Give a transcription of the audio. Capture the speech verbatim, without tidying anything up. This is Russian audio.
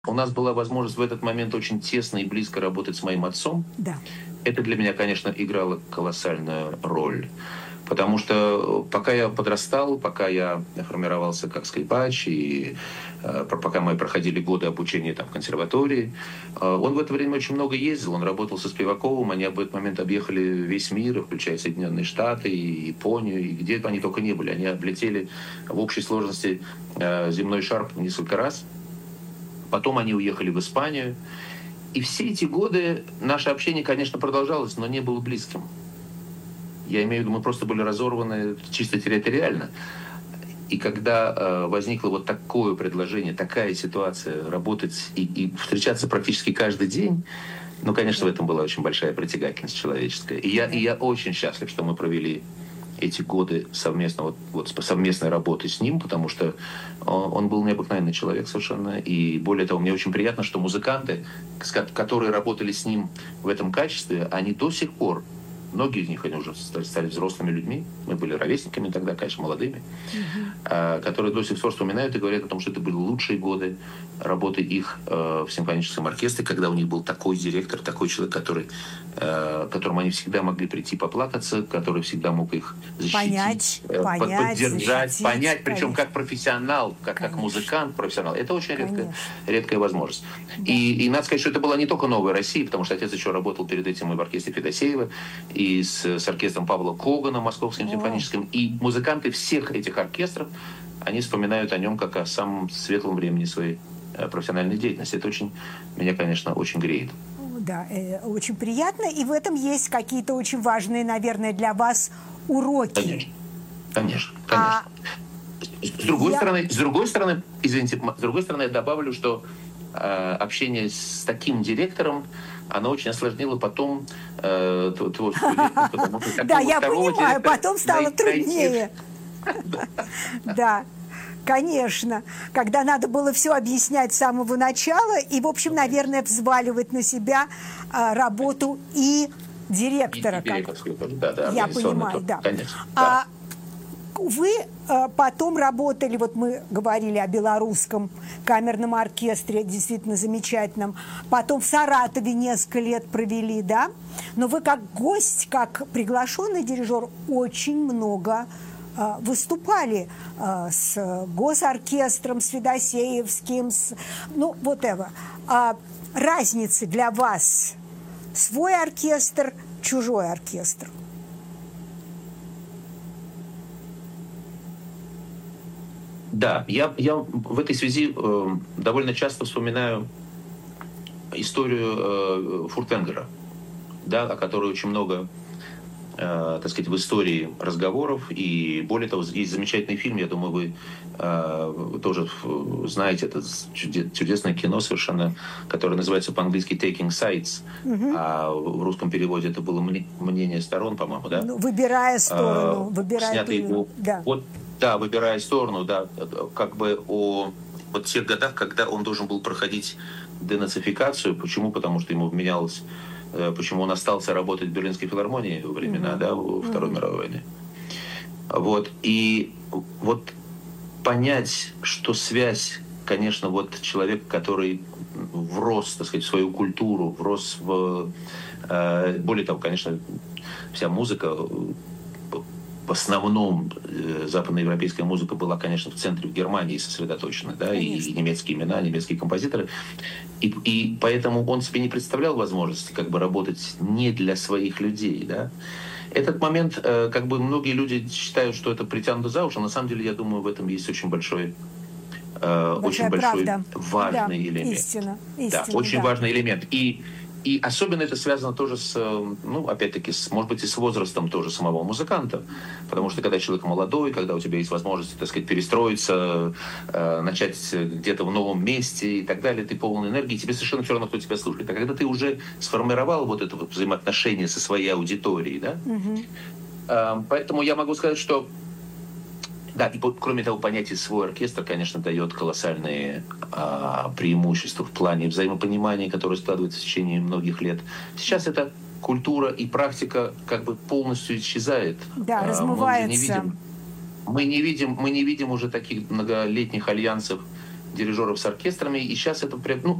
У нас была возможность в этот момент очень тесно и близко работать с моим отцом. Да. Это для меня, конечно, играло колоссальную роль. Потому что пока я подрастал, пока я формировался как скрипач, и э, пока мы проходили годы обучения там, в консерватории, э, он в это время очень много ездил. Он работал со Спиваковым, они в этот момент объехали весь мир, включая Соединенные Штаты, и Японию, и где бы они только не были. Они облетели в общей сложности э, земной шар несколько раз. Потом они уехали в Испанию. И все эти годы наше общение, конечно, продолжалось, но не было близким. Я имею в виду, мы просто были разорваны чисто территориально. И когда э, возникло вот такое предложение, такая ситуация, работать и, и встречаться практически каждый день, ну, конечно, в этом была очень большая притягательность человеческая. И я, и я очень счастлив, что мы провели эти годы совместно, вот, вот, совместной работы с ним, потому что он, он был необыкновенный человек совершенно. И более того, мне очень приятно, что музыканты, которые работали с ним в этом качестве, они до сих пор, многие из них, они уже стали взрослыми людьми, мы были ровесниками тогда, конечно, молодыми, mm-hmm. которые до сих пор вспоминают и говорят о том, что это были лучшие годы работы их э, в симфоническом оркестре, когда у них был такой директор, такой человек, который, э, которому они всегда могли прийти поплакаться, который всегда мог их защитить, понять, э, понять, поддержать, защитить, понять, причем конечно. как профессионал, как, как музыкант, профессионал. Это очень редкая, редкая возможность. Да. И, и надо сказать, что это была не только новая Россия, потому что отец еще работал перед этим и в оркестре Федосеева, и с, с оркестром Павла Когана, Московским О. симфоническим. И музыканты всех этих оркестров, они вспоминают о нем как о самом светлом времени своей профессиональной деятельности. Это очень, меня, конечно, очень греет. Да, э, очень приятно. И в этом есть какие-то очень важные, наверное, для вас уроки. Конечно, конечно, конечно. А... С другой я... стороны, с другой стороны, извините, с другой стороны, я добавлю, что э, общение с таким директором, оно очень осложнило потом э, творческую деятельность. Да, я понимаю, потом стало труднее. Да. Конечно, когда надо было все объяснять с самого начала и, в общем, наверное, взваливать на себя а, работу и директора. И, и как... да, да, я понимаю, да. Конечно, а, да. Вы а, потом работали, вот мы говорили о белорусском камерном оркестре, действительно замечательном, потом в Саратове несколько лет провели, да? Но вы как гость, как приглашенный дирижер очень много выступали а, с госоркестром, с Федосеевским, с, ну, whatever. А разницы для вас свой оркестр, чужой оркестр? Да, я, я в этой связи э, довольно часто вспоминаю историю э, Фуртвенгера, да, о которой очень много Э, так сказать, в истории разговоров. И более того, есть замечательный фильм, я думаю, вы э, тоже знаете, это чудесное кино совершенно, которое называется по-английски «Taking Sides», mm-hmm. а в русском переводе это было «Мнение сторон», по-моему, да? Ну, выбирая сторону. Э, выбирая снято его, да. Вот, да, выбирая сторону, да, как бы о вот тех годах, когда он должен был проходить денацификацию. Почему? Потому что ему вменялось, почему он остался работать в Берлинской филармонии во времена, mm-hmm. да, во Второй mm-hmm. мировой войны. Вот. И вот понять, что связь, конечно, вот человек, который врос, так сказать, в свою культуру, врос в... Э, более того, конечно, вся музыка, в основном э, западноевропейская музыка была, конечно, в центре, в Германии сосредоточена, да, и, и немецкие имена, немецкие композиторы. И, и поэтому он себе не представлял возможности как бы работать не для своих людей, да. Этот момент, э, как бы многие люди считают, что это притянуто за уши, но на самом деле, я думаю, в этом есть очень большой, э, очень большой правда. важный Да, элемент. Истина, истина, да, очень да. важный элемент. И И особенно это связано тоже с, ну, опять-таки, с, может быть, и с возрастом тоже самого музыканта. Потому что когда человек молодой, когда у тебя есть возможность, так сказать, перестроиться, э, начать где-то в новом месте и так далее, ты полон энергии, тебе совершенно все равно, кто тебя слушает. А когда ты уже сформировал вот это вот взаимоотношение со своей аудиторией, да, mm-hmm. э, поэтому я могу сказать, что да, и кроме того, понятие «свой оркестр», конечно, дает колоссальные а, преимущества в плане взаимопонимания, которое складывается в течение многих лет. Сейчас эта культура и практика как бы полностью исчезает. Да, а, размывается. Мы уже не видим, мы не видим, мы не видим уже таких многолетних альянсов дирижеров с оркестрами, и сейчас это, ну,